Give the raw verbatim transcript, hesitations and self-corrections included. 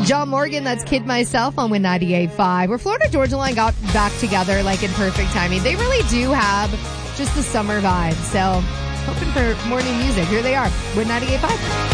John Morgan, that's Kid Myself on Win ninety-eight point five. Where Florida Georgia Line got back together like in perfect timing. They really do have just the summer vibe. So hoping for morning music. Here they are, Win ninety-eight point five.